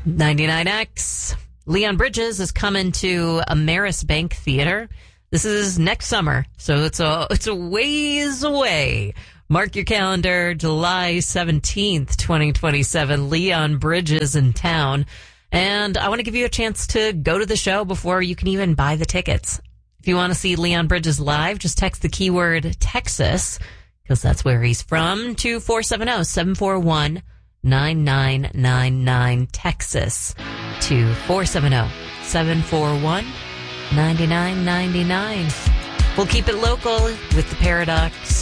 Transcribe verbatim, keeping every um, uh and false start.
ninety-nine X. Leon Bridges is coming to Ameris Bank Theater. This is next summer, so it's a it's a ways away. Mark your calendar, July seventeenth, twenty twenty-seven. Leon Bridges in town. And I want to give you a chance to go to the show before you can even buy the tickets. If you want to see Leon Bridges live, just text the keyword Texas, because that's where he's from, to four seven zero, seven four one, nine nine nine nine, Texas, to four seven zero, seven four one, nine nine nine nine. We'll keep it local with the Paradox.